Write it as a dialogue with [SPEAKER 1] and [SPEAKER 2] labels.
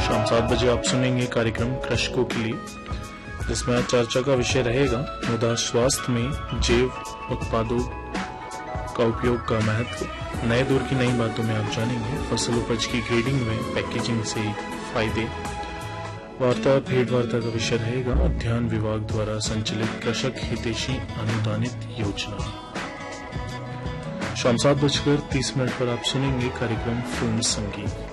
[SPEAKER 1] शाम 7 बजे आप सुनेंगे कार्यक्रम कृषकों के लिए, जिसमें आज चर्चा का विषय रहेगा मृदा स्वास्थ्य में जैव उत्पादों का उपयोग का महत्व। नए दौर की नई बातों में आप जानेंगे फसल उपज की ग्रेडिंग में पैकेजिंग से फायदे। वार्ता भेंट वार्ता का विषय रहेगा उद्यान विभाग द्वारा संचालित कृषक हितैषी अनुदानित योजना। शाम 7:30 पर आप सुनेंगे कार्यक्रम फिल्म संगीत।